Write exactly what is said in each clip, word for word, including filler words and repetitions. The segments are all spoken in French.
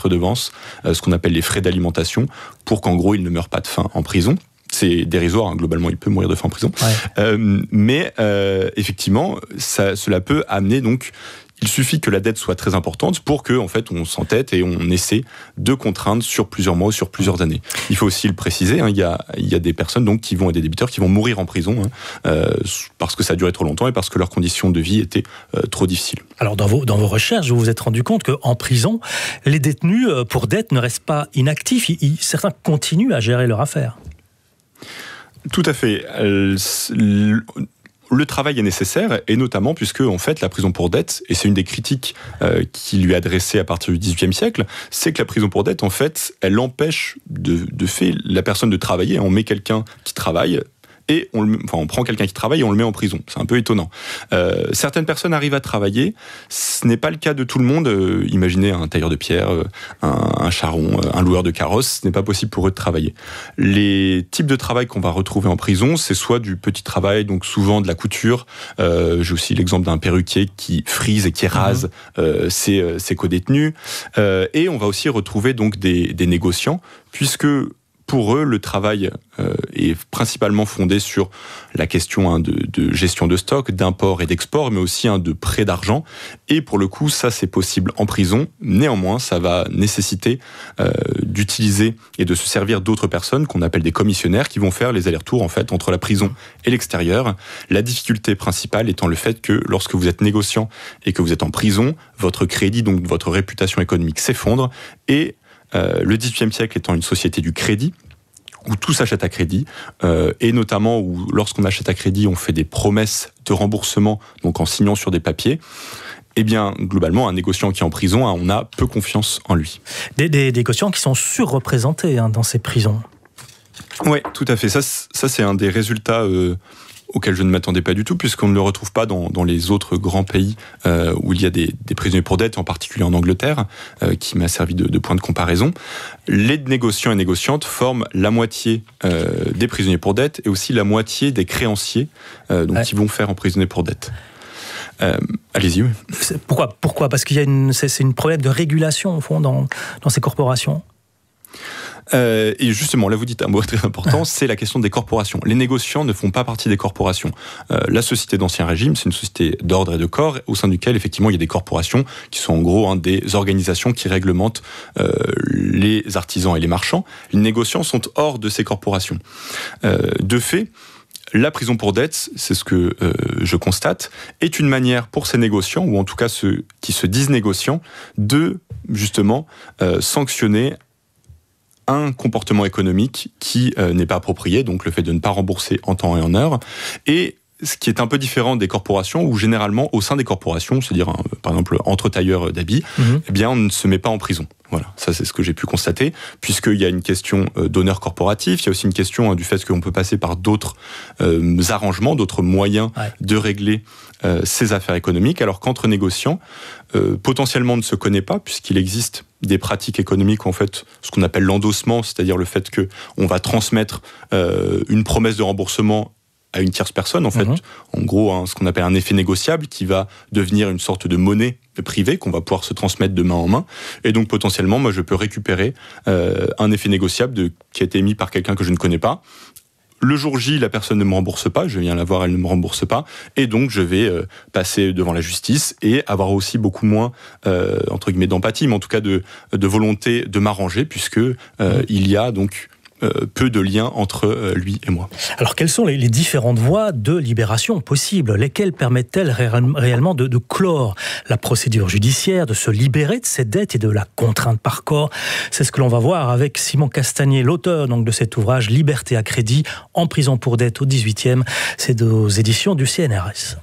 redevance, euh, ce qu'on appelle les frais d'alimentation, pour qu'en gros, il ne meure pas de faim en prison. C'est dérisoire, hein, globalement, il peut mourir de faim en prison. Ouais. Euh, mais euh, effectivement, ça, cela peut amener donc... Il suffit que la dette soit très importante pour que, en fait, on s'entête et on essaie de contraindre sur plusieurs mois, sur plusieurs années. Il faut aussi le préciser, hein, il y a, il y a des personnes donc qui vont, des débiteurs qui vont mourir en prison hein, euh, parce que ça a duré trop longtemps et parce que leurs conditions de vie étaient euh, trop difficiles. Alors, dans vos, dans vos recherches, vous vous êtes rendu compte qu'en prison, les détenus pour dette ne restent pas inactifs. Ils, ils, certains continuent à gérer leur affaire. Tout à fait. Euh, le, Le travail est nécessaire, et notamment puisque, en fait, la prison pour dette, et c'est une des critiques euh, qui lui est adressée à partir du dix-huitième siècle, c'est que la prison pour dette, en fait, elle empêche de, de fait la personne de travailler. On met quelqu'un qui travaille, et on, le, enfin, on prend quelqu'un qui travaille et on le met en prison. C'est un peu étonnant. Euh, certaines personnes arrivent à travailler, ce n'est pas le cas de tout le monde. Euh, imaginez un tailleur de pierre, euh, un, un charron, euh, un loueur de carrosse, ce n'est pas possible pour eux de travailler. Les types de travail qu'on va retrouver en prison, c'est soit du petit travail, donc souvent de la couture. Euh, j'ai aussi l'exemple d'un perruquier qui frise et qui rase mmh. euh, ses, ses co-détenus. Euh, et on va aussi retrouver donc des, des négociants, puisque pour eux, le travail euh, est principalement fondé sur la question hein, de, de gestion de stock, d'import et d'export, mais aussi hein, de prêt d'argent. Et pour le coup, ça, c'est possible en prison. Néanmoins, ça va nécessiter euh, d'utiliser et de se servir d'autres personnes qu'on appelle des commissionnaires qui vont faire les allers-retours en fait, entre la prison et l'extérieur. La difficulté principale étant le fait que lorsque vous êtes négociant et que vous êtes en prison, votre crédit, donc votre réputation économique s'effondre et Euh, le dix-huitième siècle étant une société du crédit, où tout s'achète à crédit, euh, et notamment où lorsqu'on achète à crédit, on fait des promesses de remboursement, donc en signant sur des papiers, eh bien, globalement, un négociant qui est en prison, hein, on a peu confiance en lui. Des, des, des négociants qui sont surreprésentés hein, dans ces prisons. Oui, tout à fait. Ça, ça c'est un des résultats euh, auquel je ne m'attendais pas du tout, puisqu'on ne le retrouve pas dans, dans les autres grands pays euh, où il y a des, des prisonniers pour dette, en particulier en Angleterre, euh, qui m'a servi de, de point de comparaison. Les négociants et négociantes forment la moitié euh, des prisonniers pour dette et aussi la moitié des créanciers euh, donc, ouais. qui vont faire emprisonner pour dette. Euh, allez-y. Oui. Pourquoi, pourquoi Parce qu'il y a une, c'est, c'est une problème de régulation, au fond, dans, dans ces corporations. Euh, et justement, là vous dites un mot très important, c'est la question des corporations. Les négociants ne font pas partie des corporations. Euh, la société d'Ancien Régime, c'est une société d'ordre et de corps, au sein duquel effectivement il y a des corporations qui sont en gros hein, des organisations qui réglementent euh, les artisans et les marchands. Les négociants sont hors de ces corporations. Euh, de fait, la prison pour dette, c'est ce que euh, je constate, est une manière pour ces négociants, ou en tout cas ceux qui se disent négociants, de justement euh, sanctionner un comportement économique qui euh, n'est pas approprié, donc le fait de ne pas rembourser en temps et en heure, et ce qui est un peu différent des corporations, où généralement, au sein des corporations, c'est-à-dire hein, par exemple entre tailleurs d'habits, mmh. eh bien on ne se met pas en prison. Voilà, ça c'est ce que j'ai pu constater, puisqu'il y a une question euh, d'honneur corporatif, il y a aussi une question hein, du fait qu'on peut passer par d'autres euh, arrangements, d'autres moyens ouais. de régler euh, ses affaires économiques, alors qu'entre négociants, euh, potentiellement on ne se connaît pas, puisqu'il existe des pratiques économiques, en fait, ce qu'on appelle l'endossement, c'est-à-dire le fait qu'on va transmettre euh, une promesse de remboursement à une tierce personne, en fait, mmh. en gros, hein, ce qu'on appelle un effet négociable qui va devenir une sorte de monnaie privée qu'on va pouvoir se transmettre de main en main. Et donc, potentiellement, moi, je peux récupérer euh, un effet négociable de, qui a été émis par quelqu'un que je ne connais pas. Le jour J, la personne ne me rembourse pas, je viens la voir, elle ne me rembourse pas, et donc je vais euh, passer devant la justice et avoir aussi beaucoup moins, euh, entre guillemets, d'empathie, mais en tout cas de, de volonté de m'arranger, puisque euh, mmh. il y a donc Euh, peu de liens entre euh, lui et moi. Alors, quelles sont les, les différentes voies de libération possibles ? Lesquelles permettent-elles ré- réellement de, de clore la procédure judiciaire, de se libérer de cette dette et de la contrainte par corps ? C'est ce que l'on va voir avec Simon Castagnier, l'auteur donc, de cet ouvrage « Liberté à crédit, en prison pour dette au dix-huitième ». C'est aux éditions du C N R S.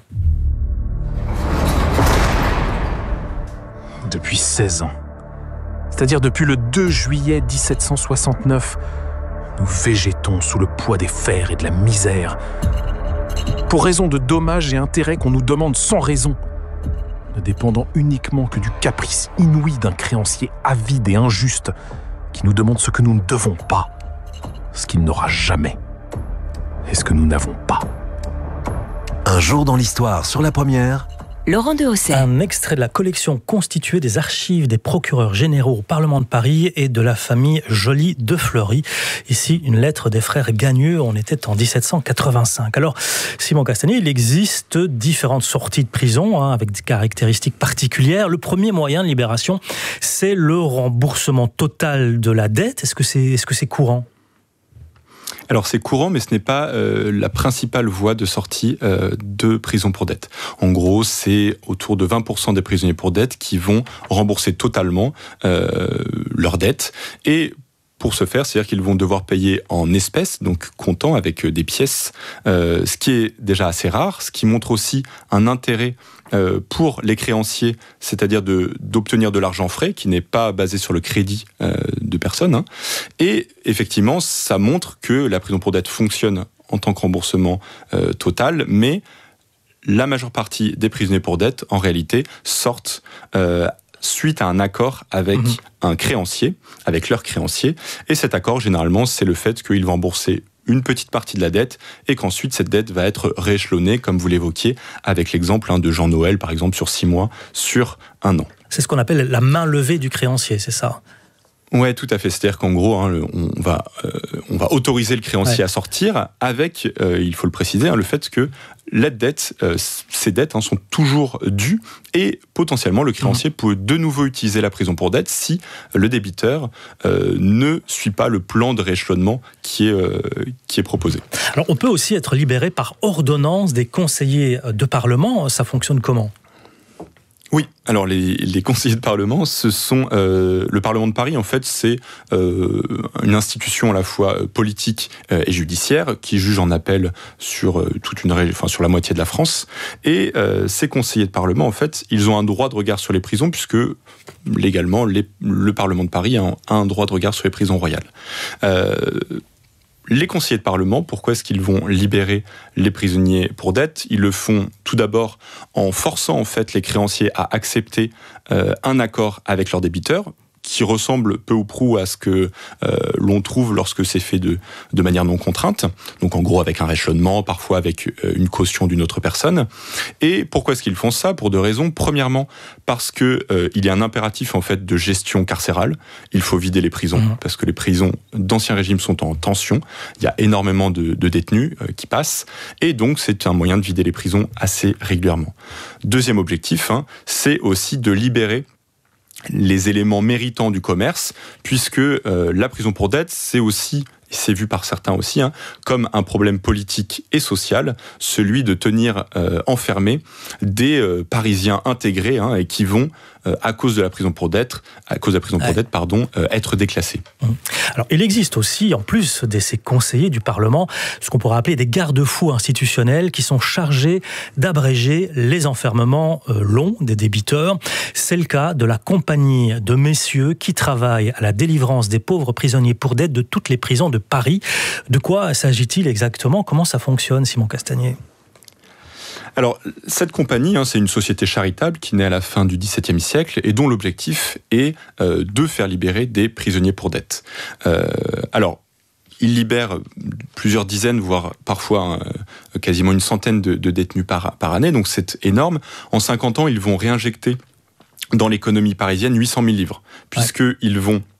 Depuis seize ans, c'est-à-dire depuis le deux juillet dix-sept cent soixante-neuf, nous végétons sous le poids des fers et de la misère, pour raison de dommages et intérêts qu'on nous demande sans raison, ne dépendant uniquement que du caprice inouï d'un créancier avide et injuste qui nous demande ce que nous ne devons pas, ce qu'il n'aura jamais, et ce que nous n'avons pas. Un jour dans l'histoire sur La Première, Laurent Dehaussais. Un extrait de la collection constituée des archives des procureurs généraux au Parlement de Paris et de la famille Joly de Fleury. Ici, une lettre des frères Gagneux. On était en dix-sept cent quatre-vingt-cinq. Alors, Simon Castagnier, il existe différentes sorties de prison hein, avec des caractéristiques particulières. Le premier moyen de libération, c'est le remboursement total de la dette. Est-ce que c'est, est-ce que c'est courant ? Alors c'est courant, mais ce n'est pas euh, la principale voie de sortie euh, de prison pour dette. En gros, c'est autour de vingt pour cent des prisonniers pour dette qui vont rembourser totalement euh, leurs dettes. Et pour ce faire, c'est-à-dire qu'ils vont devoir payer en espèces, donc comptant avec des pièces, euh, ce qui est déjà assez rare, ce qui montre aussi un intérêt euh, pour les créanciers, c'est-à-dire de, d'obtenir de l'argent frais, qui n'est pas basé sur le crédit euh, de personne. Hein. Et effectivement, ça montre que la prison pour dette fonctionne en tant que remboursement euh, total, mais la majeure partie des prisonniers pour dette, en réalité, sortent euh, suite à un accord avec mmh. un créancier, avec leur créancier. Et cet accord, généralement, c'est le fait qu'ils vont rembourser une petite partie de la dette et qu'ensuite cette dette va être rééchelonnée, comme vous l'évoquiez, avec l'exemple hein, de Jean Noël, par exemple, sur six mois, sur un an. C'est ce qu'on appelle la main levée du créancier, c'est ça ? Ouais, tout à fait. C'est-à-dire qu'en gros, hein, on va euh, on va autoriser le créancier ouais. à sortir avec, euh, il faut le préciser, hein, le fait que la dette, euh, ces dettes hein, sont toujours dues et potentiellement le créancier mmh. peut de nouveau utiliser la prison pour dette si le débiteur euh, ne suit pas le plan de rééchelonnement qui est euh, qui est proposé. Alors, on peut aussi être libéré par ordonnance des conseillers de Parlement. Ça fonctionne comment ? Oui, alors les, les conseillers de Parlement, ce sont euh, le Parlement de Paris. En fait, c'est euh, une institution à la fois politique euh, et judiciaire qui juge en appel sur euh, toute une région, enfin sur la moitié de la France. Et euh, ces conseillers de Parlement, en fait, ils ont un droit de regard sur les prisons puisque légalement, les, le Parlement de Paris a un droit de regard sur les prisons royales. Euh, Les conseillers de Parlement, pourquoi est-ce qu'ils vont libérer les prisonniers pour dette ? Ils le font tout d'abord en forçant en fait les créanciers à accepter euh, un accord avec leurs débiteurs, qui ressemble peu ou prou à ce que euh, l'on trouve lorsque c'est fait de, de manière non contrainte. Donc en gros avec un rééchelonnement, parfois avec euh, une caution d'une autre personne. Et pourquoi est-ce qu'ils font ça ? Pour deux raisons. Premièrement, parce que euh, il y a un impératif en fait de gestion carcérale. Il faut vider les prisons, mmh. parce que les prisons d'Ancien Régime sont en tension. Il y a énormément de, de détenus euh, qui passent. Et donc c'est un moyen de vider les prisons assez régulièrement. Deuxième objectif, hein, c'est aussi de libérer les éléments méritants du commerce, puisque euh, la prison pour dette, c'est aussi, et c'est vu par certains aussi, hein, comme un problème politique et social, celui de tenir euh, enfermés des euh, Parisiens intégrés hein, et qui vont, euh, à cause de la prison pour dette, à cause de la prison pour ouais. dette, pardon, euh, être déclassés. Alors, il existe aussi, en plus de ces conseillers du Parlement, ce qu'on pourrait appeler des garde-fous institutionnels qui sont chargés d'abréger les enfermements euh, longs des débiteurs. C'est le cas de la compagnie de messieurs qui travaillent à la délivrance des pauvres prisonniers pour dette de toutes les prisons de Paris. De quoi s'agit-il exactement ? Comment ça fonctionne, Simon Castagnier ? Alors, cette compagnie, hein, c'est une société charitable qui naît à la fin du dix-septième siècle et dont l'objectif est euh, de faire libérer des prisonniers pour dette. Euh, alors, ils libèrent plusieurs dizaines, voire parfois euh, quasiment une centaine de, de détenus par, par année, donc c'est énorme. En cinquante ans, ils vont réinjecter dans l'économie parisienne huit cent mille livres, puisqu'ils ouais. vont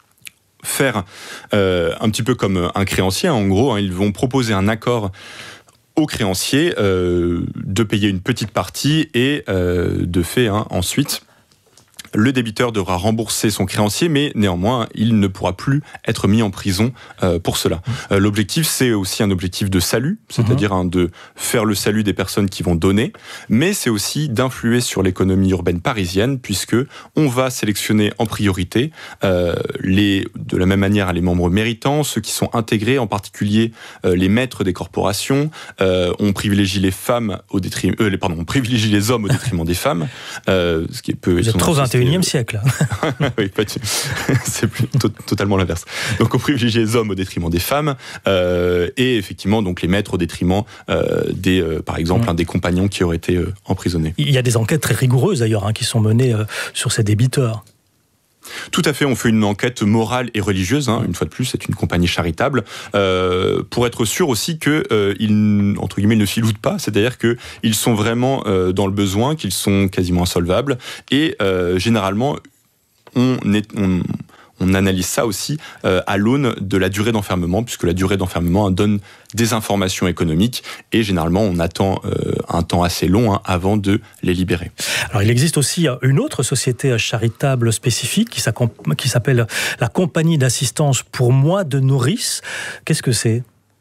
faire euh, un petit peu comme un créancier, hein, en gros, hein, ils vont proposer un accord aux créanciers euh, de payer une petite partie et euh, de fait, hein, ensuite, le débiteur devra rembourser son créancier, mais néanmoins, il ne pourra plus être mis en prison euh, pour cela. Euh, l'objectif, c'est aussi un objectif de salut, c'est-à-dire hein, de faire le salut des personnes qui vont donner, mais c'est aussi d'influer sur l'économie urbaine parisienne, puisque on va sélectionner en priorité euh, les, de la même manière les membres méritants, ceux qui sont intégrés, en particulier euh, les maîtres des corporations. Euh, on privilégie les femmes au détriment, euh, les, pardon, on privilégie les hommes au détriment des femmes, euh, ce qui peut. Vous êtes trop vingt et unième siècle. Oui, c'est plus, to- totalement l'inverse. Donc on privilégie les hommes au détriment des femmes euh, et effectivement donc les maîtres au détriment euh, des, euh, par exemple, mmh. un des compagnons qui auraient été euh, emprisonnés. Il y a des enquêtes très rigoureuses d'ailleurs hein, qui sont menées euh, sur ces débiteurs. Tout à fait, on fait une enquête morale et religieuse, hein, une fois de plus, c'est une compagnie charitable, euh, pour être sûr aussi qu'ils, euh, entre guillemets, ne filoutent pas, c'est-à-dire qu'ils sont vraiment euh, dans le besoin, qu'ils sont quasiment insolvables, et euh, généralement, on, est, on, on analyse ça aussi euh, à l'aune de la durée d'enfermement, puisque la durée d'enfermement donne des informations économiques, et généralement, on attend euh, un temps assez long hein, avant de les libérer. Alors, il existe aussi une autre société charitable spécifique qui s'appelle la Compagnie d'assistance pour moi de nourrice. Qu'est-ce que c'est ?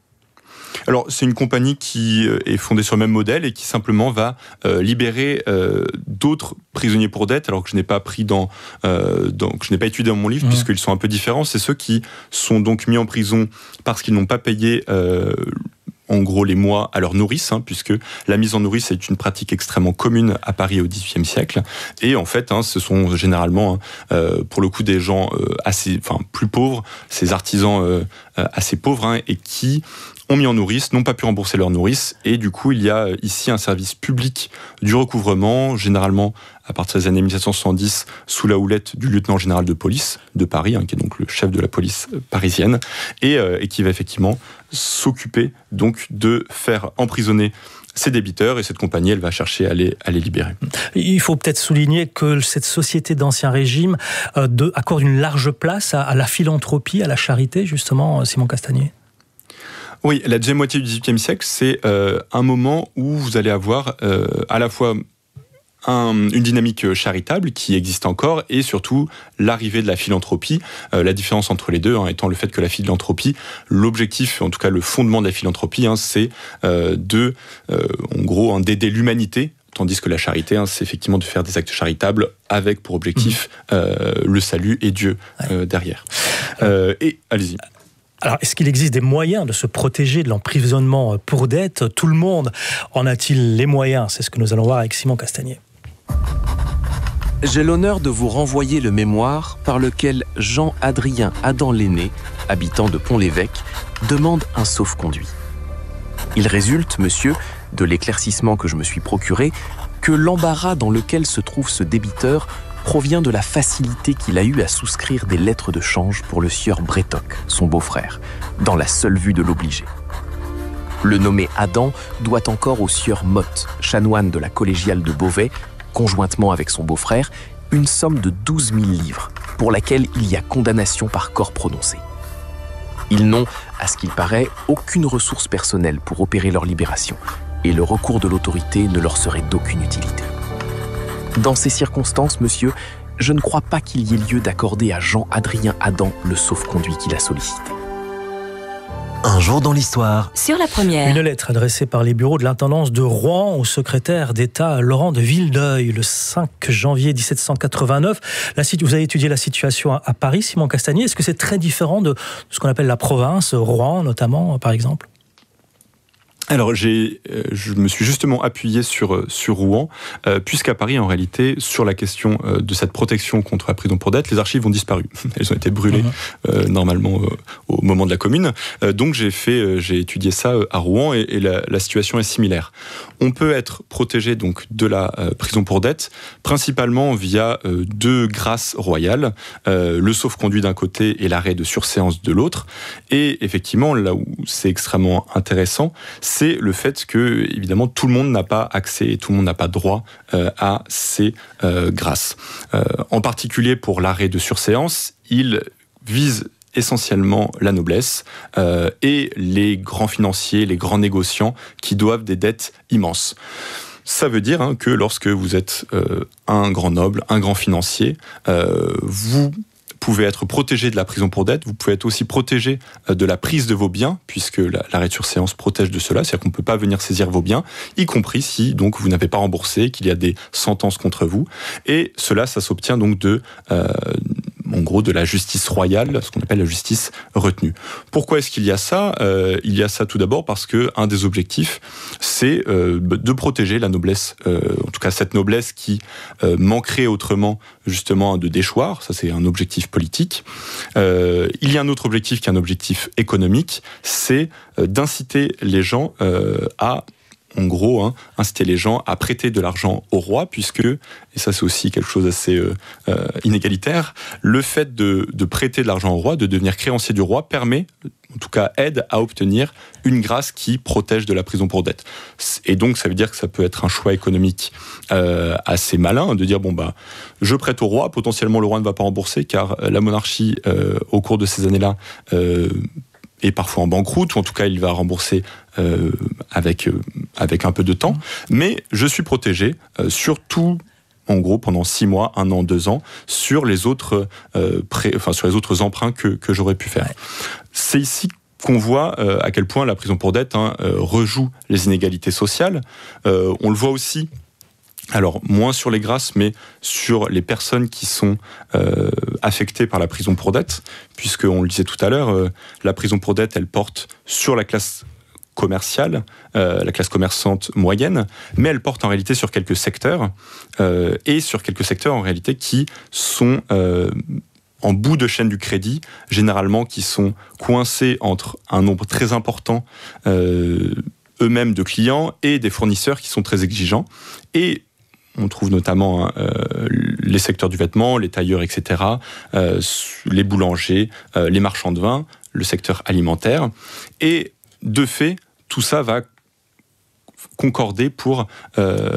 Alors, c'est une compagnie qui est fondée sur le même modèle et qui simplement va euh, libérer euh, d'autres prisonniers pour dette, alors que je n'ai pas pris dans, euh, dans que je n'ai pas étudié dans mon livre, mmh. puisqu'ils sont un peu différents. C'est ceux qui sont donc mis en prison parce qu'ils n'ont pas payé euh, en gros les mois à leur nourrice, hein, puisque la mise en nourrice est une pratique extrêmement commune à Paris au dix-huitième siècle. Et en fait, hein, ce sont généralement, hein, euh, pour le coup, des gens euh, assez, enfin, plus pauvres, ces artisans euh, assez pauvres, hein, et qui ont mis en nourrice, n'ont pas pu rembourser leur nourrice, et du coup il y a ici un service public du recouvrement, généralement à partir des années mille sept cent soixante-dix, sous la houlette du lieutenant général de police de Paris, hein, qui est donc le chef de la police parisienne, et, euh, et qui va effectivement s'occuper donc de faire emprisonner ces débiteurs, et cette compagnie, elle va chercher à les, à les libérer. Il faut peut-être souligner que cette société d'Ancien Régime euh, de, accorde une large place à, à la philanthropie, à la charité, justement, Simon Castagnier. Oui, la deuxième moitié du dix-huitième siècle, c'est euh, un moment où vous allez avoir euh, à la fois un, une dynamique charitable qui existe encore, et surtout l'arrivée de la philanthropie. Euh, la différence entre les deux hein, étant le fait que la philanthropie, l'objectif, en tout cas le fondement de la philanthropie, hein, c'est euh, de, euh, en gros, hein, d'aider l'humanité, tandis que la charité, hein, c'est effectivement de faire des actes charitables avec pour objectif mmh. euh, le salut et Dieu euh, derrière. Euh, et allez-y. Alors, est-ce qu'il existe des moyens de se protéger de l'emprisonnement pour dette ? Tout le monde en a-t-il les moyens ? C'est ce que nous allons voir avec Simon Castagnier. J'ai l'honneur de vous renvoyer le mémoire par lequel Jean-Adrien Adam l'aîné, habitant de Pont-l'Évêque, demande un sauf-conduit. Il résulte, monsieur, de l'éclaircissement que je me suis procuré, que l'embarras dans lequel se trouve ce débiteur provient de la facilité qu'il a eue à souscrire des lettres de change pour le sieur Brétoc, son beau-frère, dans la seule vue de l'obligé. Le nommé Adam doit encore au sieur Motte, chanoine de la collégiale de Beauvais, conjointement avec son beau-frère, une somme de douze mille livres, pour laquelle il y a condamnation par corps prononcé. Ils n'ont, à ce qu'il paraît, aucune ressource personnelle pour opérer leur libération, et le recours de l'autorité ne leur serait d'aucune utilité. Dans ces circonstances, monsieur, je ne crois pas qu'il y ait lieu d'accorder à Jean-Adrien Adam le sauf-conduit qu'il a sollicité. Un jour dans l'histoire. Sur la première. Une lettre adressée par les bureaux de l'intendance de Rouen au secrétaire d'État Laurent de Vildeuil le cinq janvier dix-sept cent quatre-vingt-neuf. La, vous avez étudié la situation à Paris, Simon Castagnier. Est-ce que c'est très différent de ce qu'on appelle la province, Rouen notamment, par exemple ? Alors, j'ai, euh, je me suis justement appuyé sur, sur Rouen, euh, puisqu'à Paris, en réalité, sur la question euh, de cette protection contre la prison pour dette, les archives ont disparu. Elles ont été brûlées, mmh. euh, normalement, euh, au moment de la Commune. Euh, donc, j'ai fait, euh, j'ai étudié ça à Rouen, et, et la, la situation est similaire. On peut être protégé, donc, de la euh, prison pour dette, principalement via euh, deux grâces royales, euh, le sauf-conduit d'un côté et l'arrêt de surséance de l'autre. Et effectivement, là où c'est extrêmement intéressant, c'est le fait que, évidemment, tout le monde n'a pas accès et tout le monde n'a pas droit euh, à ces euh, grâces. Euh, en particulier pour l'arrêt de surséance, il vise essentiellement la noblesse euh, et les grands financiers, les grands négociants qui doivent des dettes immenses. Ça veut dire hein, que lorsque vous êtes euh, un grand noble, un grand financier, euh, vous pouvez être protégé de la prison pour dette, vous pouvez être aussi protégé de la prise de vos biens, puisque l'arrêt de surséance protège de cela, c'est-à-dire qu'on ne peut pas venir saisir vos biens, y compris si donc vous n'avez pas remboursé, qu'il y a des sentences contre vous. Et cela, ça s'obtient donc de, euh, en gros, de la justice royale, ce qu'on appelle la justice retenue. Pourquoi est-ce qu'il y a ça ? euh, Il y a ça tout d'abord parce que un des objectifs, c'est euh, de protéger la noblesse, euh, en tout cas cette noblesse qui euh, manquerait autrement justement de déchoir. Ça, c'est un objectif politique. Euh, il y a un autre objectif qui est un objectif économique, c'est euh, d'inciter les gens euh, à, en gros, hein, inciter les gens à prêter de l'argent au roi, puisque, et ça c'est aussi quelque chose d'assez euh, euh, inégalitaire, le fait de, de prêter de l'argent au roi, de devenir créancier du roi, permet, en tout cas aide à obtenir une grâce qui protège de la prison pour dette. Et donc ça veut dire que ça peut être un choix économique euh, assez malin, de dire, bon bah, je prête au roi, potentiellement le roi ne va pas rembourser, car la monarchie, euh, au cours de ces années-là, euh, est parfois en banqueroute, ou en tout cas il va rembourser euh, avec, euh, avec un peu de temps, mais je suis protégé euh, sur tout, en gros pendant six mois, un an, deux ans, sur les autres, euh, prêts, enfin, sur les autres emprunts que, que j'aurais pu faire. Ouais. C'est ici qu'on voit euh, à quel point la prison pour dette hein, euh, rejoue les inégalités sociales. Euh, on le voit aussi, alors moins sur les grâces, mais sur les personnes qui sont euh, affectées par la prison pour dette, puisqu'on le disait tout à l'heure, euh, la prison pour dette, elle porte sur la classe commerciale, euh, la classe commerçante moyenne, mais elle porte en réalité sur quelques secteurs, euh, et sur quelques secteurs en réalité qui sont euh, en bout de chaîne du crédit, généralement qui sont coincés entre un nombre très important euh, eux-mêmes de clients et des fournisseurs qui sont très exigeants. Et on trouve notamment euh, les secteurs du vêtement, les tailleurs, et cetera, euh, les boulangers, euh, les marchands de vin, le secteur alimentaire. Et de fait, tout ça va concorder pour... Euh,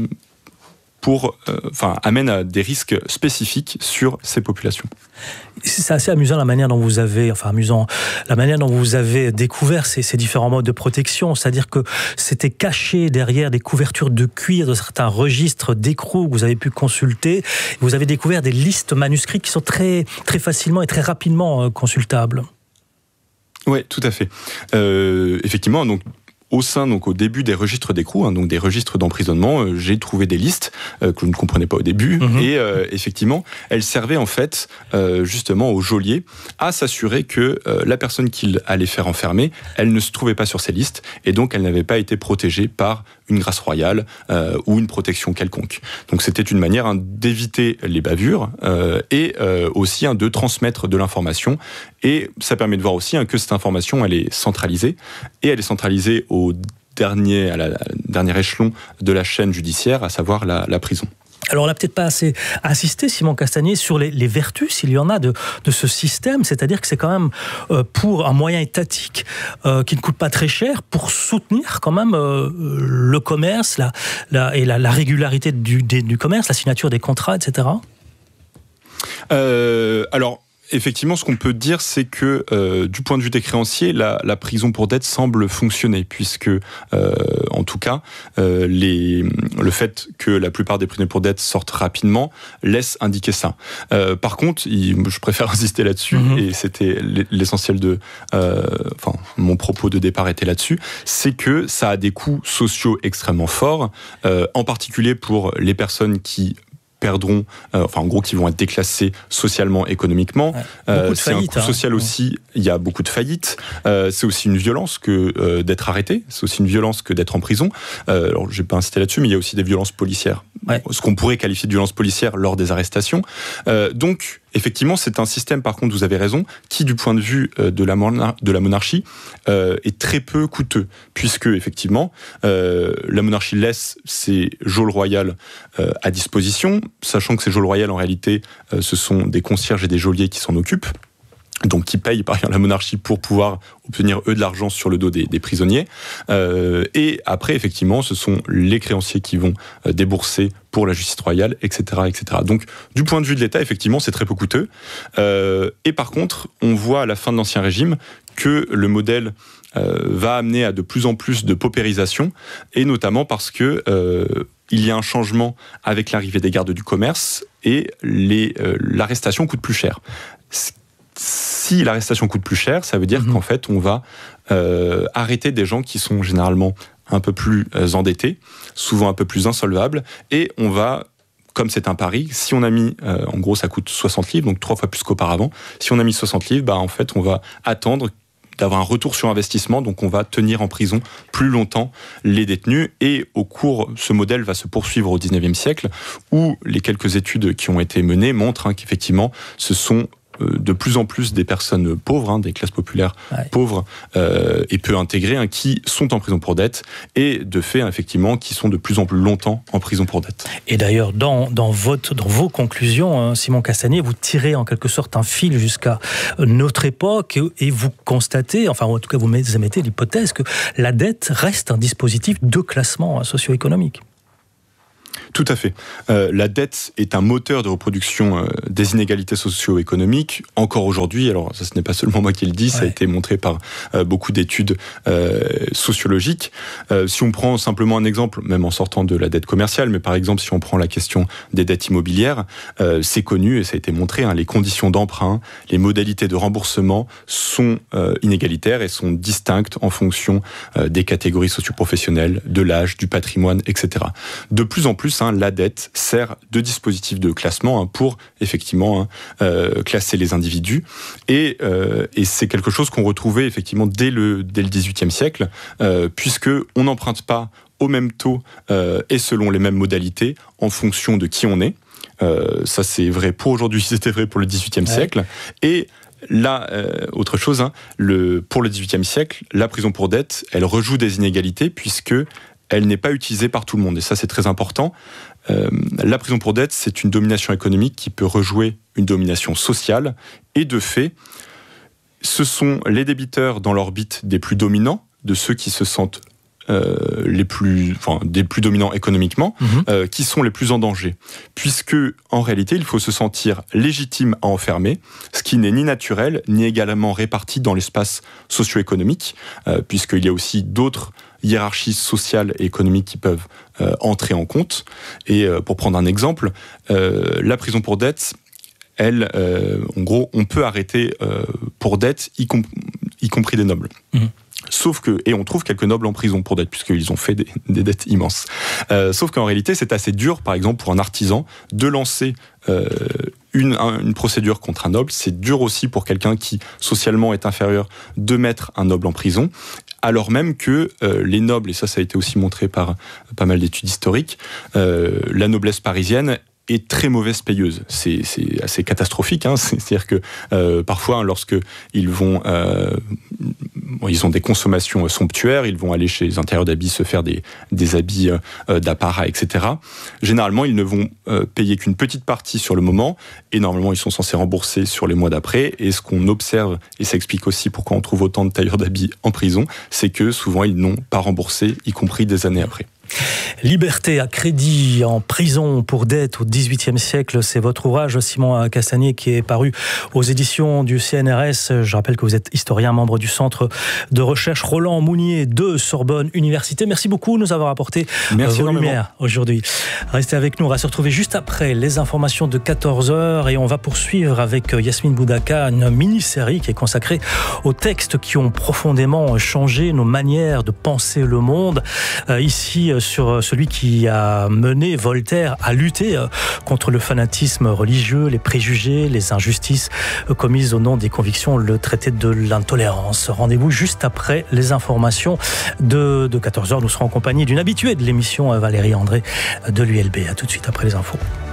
pour, euh, enfin, amène à des risques spécifiques sur ces populations. C'est assez amusant la manière dont vous avez, enfin amusant, la manière dont vous avez découvert ces, ces différents modes de protection, c'est-à-dire que c'était caché derrière des couvertures de cuir de certains registres d'écrou que vous avez pu consulter. Vous avez découvert des listes manuscrites qui sont très, très facilement et très rapidement consultables. Oui, tout à fait. Euh, effectivement, donc. Au sein, donc au début des registres d'écrou, hein, donc des registres d'emprisonnement, euh, j'ai trouvé des listes euh, que je ne comprenais pas au début, mmh. et euh, effectivement, elles servaient en fait euh, justement au geôlier à s'assurer que euh, la personne qu'il allait faire enfermer, elle ne se trouvait pas sur ces listes, et donc elle n'avait pas été protégée par une grâce royale euh, ou une protection quelconque. Donc c'était une manière hein, d'éviter les bavures euh, et euh, aussi hein, de transmettre de l'information, et ça permet de voir aussi hein, que cette information elle est centralisée, et elle est centralisée au au dernier, à la, à la dernier échelon de la chaîne judiciaire, à savoir la, la prison. Alors on n'a peut-être pas assez insisté, Simon Castagnier, sur les, les vertus, s'il y en a, de, de ce système, c'est-à-dire que c'est quand même euh, pour un moyen étatique euh, qui ne coûte pas très cher, pour soutenir quand même euh, le commerce la, la, et la, la régularité du, des, du commerce, la signature des contrats, et cetera. Euh, alors... Effectivement, ce qu'on peut dire, c'est que euh, du point de vue des créanciers, la, la prison pour dette semble fonctionner, puisque, euh, en tout cas, euh, les, le fait que la plupart des prisonniers pour dette sortent rapidement laisse indiquer ça. Euh, par contre, il, je préfère insister là-dessus, mmh. et c'était l'essentiel de, euh, enfin, mon propos de départ était là-dessus, c'est que ça a des coûts sociaux extrêmement forts, euh, en particulier pour les personnes qui perdront, euh, enfin en gros qui vont être déclassés socialement, économiquement. Ouais, euh, c'est un coût social hein. aussi, il y a beaucoup de faillites. Euh, c'est aussi une violence que euh, d'être arrêté, c'est aussi une violence que d'être en prison. Euh, alors je vais pas insister là-dessus, mais il y a aussi des violences policières. Ouais. Ce qu'on pourrait qualifier de violence policière lors des arrestations. Euh, donc, effectivement, c'est un système, par contre, vous avez raison, qui, du point de vue de la, monar- de la monarchie, euh, est très peu coûteux, puisque, effectivement, euh, la monarchie laisse ses geôles royales euh, à disposition, sachant que ces geôles royales, en réalité, euh, ce sont des concierges et des geôliers qui s'en occupent, donc qui payent par exemple la monarchie pour pouvoir obtenir eux de l'argent sur le dos des, des prisonniers. Euh, et après, effectivement, ce sont les créanciers qui vont euh, débourser pour la justice royale, et cetera, et cetera. Donc, du point de vue de l'État, effectivement, c'est très peu coûteux. Euh, et par contre, on voit à la fin de l'Ancien Régime que le modèle euh, va amener à de plus en plus de paupérisation, et notamment parce que euh, il y a un changement avec l'arrivée des gardes du commerce et les, euh, l'arrestation coûte plus cher. Si l'arrestation coûte plus cher, ça veut dire mmh. qu'en fait, on va euh, arrêter des gens qui sont généralement un peu plus euh, endettés, souvent un peu plus insolvables, et on va, comme c'est un pari, si on a mis, euh, en gros, ça coûte soixante livres, donc trois fois plus qu'auparavant, si on a mis soixante livres, bah, en fait, on va attendre d'avoir un retour sur investissement, donc on va tenir en prison plus longtemps les détenus, et au cours, ce modèle va se poursuivre au dix-neuvième siècle, où les quelques études qui ont été menées montrent hein, qu'effectivement, ce sont de plus en plus des personnes pauvres, hein, des classes populaires ouais. pauvres euh, et peu intégrées, hein, qui sont en prison pour dette et de fait, effectivement, qui sont de plus en plus longtemps en prison pour dette. Et d'ailleurs, dans, dans, votre, dans vos conclusions, hein, Simon Castagnet, vous tirez en quelque sorte un fil jusqu'à notre époque et, et vous constatez, enfin en tout cas vous émettez l'hypothèse que la dette reste un dispositif de classement socio-économique. Tout à fait. Euh, la dette est un moteur de reproduction euh, des inégalités socio-économiques. Encore aujourd'hui, alors ça ce n'est pas seulement moi qui le dis, ouais. ça a été montré par euh, beaucoup d'études euh, sociologiques. Euh, si on prend simplement un exemple, même en sortant de la dette commerciale, mais par exemple si on prend la question des dettes immobilières, euh, c'est connu et ça a été montré, hein, les conditions d'emprunt, les modalités de remboursement sont euh, inégalitaires et sont distinctes en fonction euh, des catégories socio-professionnelles, de l'âge, du patrimoine, et cetera. De plus en plus, la dette sert de dispositif de classement pour effectivement euh, classer les individus et, euh, et c'est quelque chose qu'on retrouvait effectivement dès le, dès le dix-huitième siècle euh, puisque on n'emprunte pas au même taux euh, et selon les mêmes modalités en fonction de qui on est. Euh, ça c'est vrai pour aujourd'hui, c'était vrai pour le dix-huitième ouais. siècle et là, euh, autre chose, hein, le, pour le dix-huitième siècle, la prison pour dette, elle rejoue des inégalités puisque elle n'est pas utilisée par tout le monde. Et ça, c'est très important. Euh, la prison pour dette, c'est une domination économique qui peut rejouer une domination sociale. Et de fait, ce sont les débiteurs dans l'orbite des plus dominants, de ceux qui se sentent euh, les plus, enfin, des plus dominants économiquement, mmh. euh, qui sont les plus en danger. Puisque, en réalité, il faut se sentir légitime à enfermer, ce qui n'est ni naturel, ni également réparti dans l'espace socio-économique, euh, puisqu'il y a aussi d'autres hiérarchies sociales et économiques qui peuvent euh, entrer en compte. Et euh, pour prendre un exemple, euh, la prison pour dette, elle, euh, en gros, on peut arrêter euh, pour dette, y, com- y compris des nobles. Mmh. Sauf que, et on trouve quelques nobles en prison pour dette, puisqu'ils ont fait des, des dettes immenses. Euh, sauf qu'en réalité, c'est assez dur, par exemple, pour un artisan, de lancer euh, une, un, une procédure contre un noble. C'est dur aussi pour quelqu'un qui, socialement, est inférieur, de mettre un noble en prison. Alors même que euh, les nobles, et ça, ça a été aussi montré par pas mal d'études historiques, euh, la noblesse parisienne est très mauvaise payeuse. C'est, c'est assez catastrophique. Hein. C'est-à-dire que euh, parfois, lorsque ils vont, euh, ils ont des consommations somptuaires, ils vont aller chez les intérieurs d'habits se faire des, des habits euh, d'apparat, et cetera. Généralement, ils ne vont euh, payer qu'une petite partie sur le moment, et normalement, ils sont censés rembourser sur les mois d'après. Et ce qu'on observe, et ça explique aussi pourquoi on trouve autant de tailleurs d'habits en prison, c'est que souvent, ils n'ont pas remboursé, y compris des années après. Liberté à crédit en prison pour dette au dix-huitième siècle, c'est votre ouvrage, Simon Castagnet, qui est paru aux éditions du C N R S. Je rappelle que vous êtes historien, membre du Centre de recherche Roland Mounier de Sorbonne Université. Merci beaucoup de nous avoir apporté Merci vos lumières aujourd'hui. Restez avec nous, on va se retrouver juste après les informations de quatorze heures et on va poursuivre avec Yasmine Boudaka, une mini-série qui est consacrée aux textes qui ont profondément changé nos manières de penser le monde. Euh, ici, sur celui qui a mené Voltaire à lutter contre le fanatisme religieux, les préjugés, les injustices commises au nom des convictions, le traité de l'intolérance. Rendez-vous juste après les informations de, de quatorze heures. Nous serons en compagnie d'une habituée de l'émission, Valérie André de l'U L B. À tout de suite après les infos.